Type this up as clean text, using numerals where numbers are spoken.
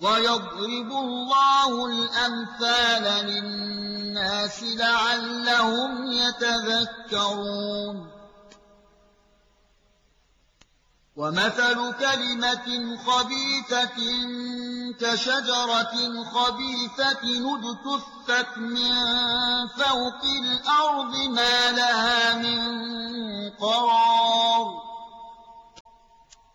ويضرب الله الأمثال للناس لعلهم يتذكرون ومثل كلمة خبيثة كشجرة خبيثة اجتثت من فوق الأرض ما لها من قرار